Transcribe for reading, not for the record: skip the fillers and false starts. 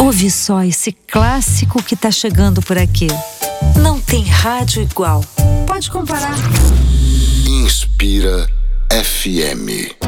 Ouve só esse clássico que tá chegando por aqui. Não tem rádio igual. Pode comparar. Inspira FM.